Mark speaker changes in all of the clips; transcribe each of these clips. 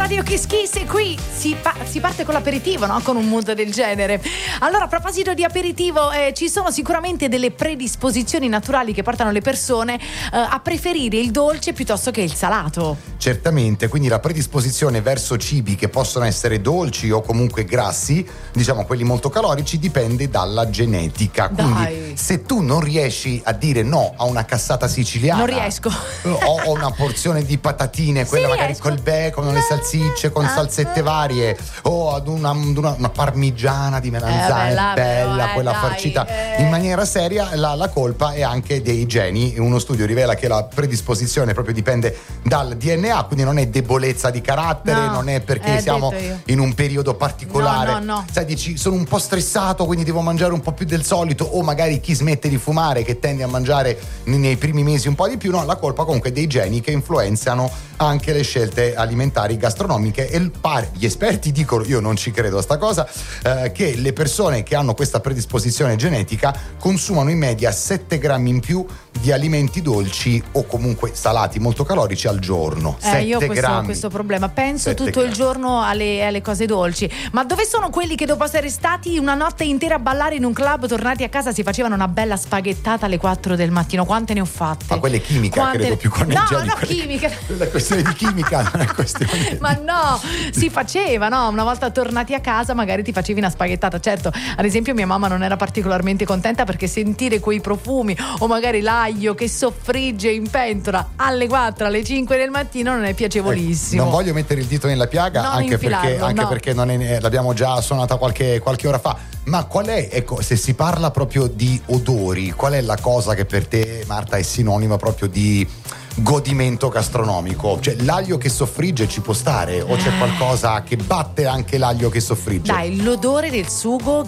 Speaker 1: Radio Kiss Kiss e qui si parte con l'aperitivo, no? Con un mood del genere. Allora, a proposito di aperitivo, ci sono sicuramente delle predisposizioni naturali che portano le persone a preferire il dolce piuttosto che il salato.
Speaker 2: Certamente, quindi la predisposizione verso cibi che possono essere dolci o comunque grassi, diciamo quelli molto calorici, dipende dalla genetica. Quindi se tu non riesci a dire no a una cassata siciliana,
Speaker 1: non riesco,
Speaker 2: o una porzione di patatine, quella magari col bacon, le salsicce con salsette varie, o ad una parmigiana di melanzane bella, quella farcita in maniera seria, la colpa è anche dei geni. Uno studio rivela che la predisposizione proprio dipende dal DNA, quindi non è debolezza di carattere, non è perché siamo in un periodo particolare,
Speaker 1: no.
Speaker 2: Sai, dici sono un po' stressato quindi devo mangiare un po' più del solito, o magari chi smette di fumare che tende a mangiare nei primi mesi un po' di più. No, la colpa comunque dei geni che influenzano anche le scelte alimentari gastronomiche, e gli esperti dicono, io non ci credo a sta cosa, che le persone che hanno questa predisposizione genetica consumano in media 7 grammi in più di alimenti dolci o comunque salati molto calorici al giorno.
Speaker 1: Io ho questo problema, penso tutto il giorno alle cose dolci. Ma dove sono quelli che dopo essere stati una notte intera a ballare in un club, tornati a casa si facevano una bella spaghettata alle 4 del mattino? Quante ne ho fatte?
Speaker 2: Ma quelle chimica, credo più con
Speaker 1: no, chimica.
Speaker 2: La questione di chimica non è questione.
Speaker 1: Ma no, si faceva, no? Una volta tornati a casa magari ti facevi una spaghettata. Certo, ad esempio mia mamma non era particolarmente contenta perché sentire quei profumi o magari l'aglio che soffrigge in pentola alle 4, alle 5 del mattino non è piacevolissimo.
Speaker 2: Non voglio mettere il dito nella piaga, anche perché non è, l'abbiamo già suonata qualche ora fa. Ma qual è, ecco, se si parla proprio di odori, qual è la cosa che per te, Marta, è sinonimo proprio di godimento gastronomico? Cioè, l'aglio che soffrigge ci può stare, o c'è qualcosa che batte anche l'aglio che soffrigge?
Speaker 1: Dai, l'odore del sugo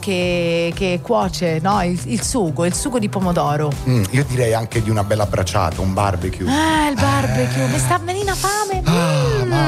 Speaker 1: che cuoce, no? Il sugo di pomodoro.
Speaker 2: Io direi anche di una bella bracciata, un barbecue.
Speaker 1: Il barbecue, mi